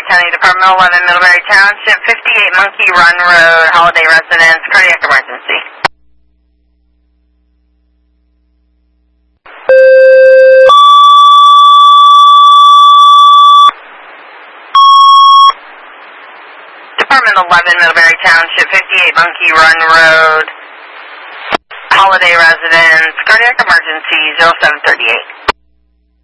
County, Department 11, Middlebury Township, 58 Monkey Run Road, Holiday Residence, cardiac emergency. Department 11, Middlebury Township, 58 Monkey Run Road, Holiday Residence, cardiac emergency, 0738.